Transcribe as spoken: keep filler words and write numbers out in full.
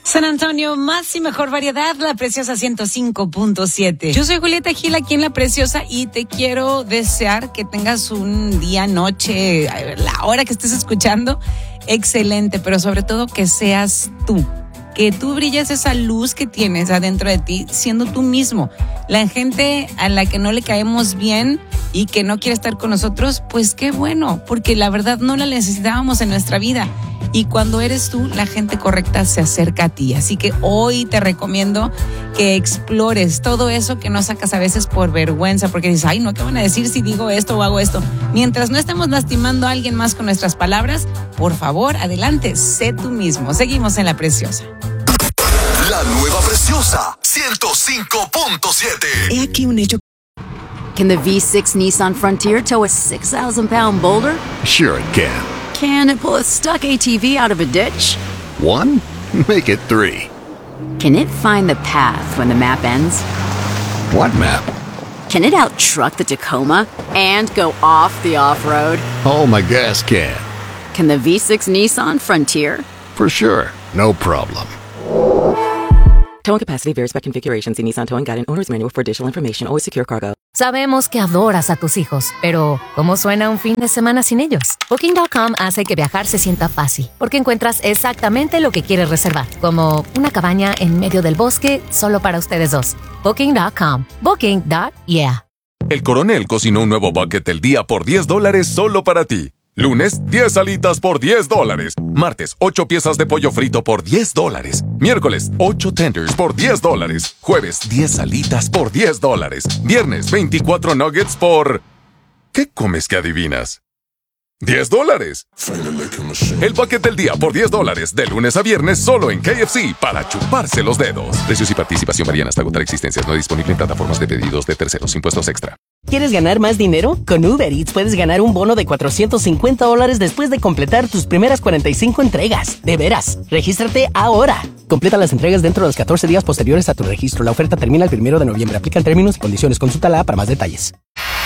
San Antonio, más y mejor variedad, La Preciosa ciento cinco punto siete. Yo soy Julieta Gil aquí en La Preciosa y te quiero desear que tengas un día, noche, la hora que estés escuchando, excelente, pero sobre todo que seas tú. Que tú brilles esa luz que tienes adentro de ti siendo tú mismo. La gente a la que no le caemos bien y que no quiere estar con nosotros, pues qué bueno, porque la verdad no la necesitábamos en nuestra vida. Y cuando eres tú, la gente correcta se acerca a ti. Así que hoy te recomiendo que explores todo eso que no sacas a veces por vergüenza, porque dices, ay, no, ¿qué van a decir si digo esto o hago esto? Mientras no estemos lastimando a alguien más con nuestras palabras, por favor, adelante, sé tú mismo. Seguimos en La Preciosa. La nueva Preciosa ciento cinco punto siete. He aquí un hecho. Can the V six Nissan Frontier tow a six thousand pound boulder? Sure it can. Can it pull a stuck A T V out of a ditch? One? Make it three. Can it find the path when the map ends? What map? Can it out-truck the Tacoma and go off the off-road? Oh, my gas can. Can the V six Nissan Frontier? For sure. No problem. Towing capacity varies by configuration. See Nissan Towing Guide and Owner's Manual for additional information. Always secure cargo. Sabemos que adoras a tus hijos, pero ¿cómo suena un fin de semana sin ellos? Booking punto com hace que viajar se sienta fácil, porque encuentras exactamente lo que quieres reservar, como una cabaña en medio del bosque solo para ustedes dos. Booking punto com. Booking. Yeah. El Coronel cocinó un nuevo bucket del día por diez dólares solo para ti. Lunes, diez alitas por diez dólares. Martes, ocho piezas de pollo frito por diez dólares. Miércoles, ocho tenders por diez dólares. Jueves, diez alitas por diez dólares. Viernes, veinticuatro nuggets por... ¿Qué comes que adivinas? ¡diez dólares! El bucket del día por diez dólares, de lunes a viernes, solo en K F C, para chuparse los dedos. Precios y participación varían hasta agotar existencias. No disponible en plataformas de pedidos de terceros. Impuestos extra. ¿Quieres ganar más dinero? Con Uber Eats puedes ganar un bono de cuatrocientos cincuenta dólares después de completar tus primeras cuarenta y cinco entregas. ¡De veras! ¡Regístrate ahora! Completa las entregas dentro de los catorce días posteriores a tu registro. La oferta termina el primero de noviembre. Aplican términos y condiciones. Consulta la para más detalles.